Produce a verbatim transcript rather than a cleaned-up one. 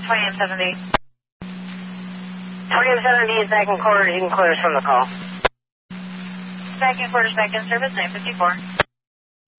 twenty M seventy. twenty M seventy, second quarter, you can clear us from the call. Second quarter, second service, nine fifty-four.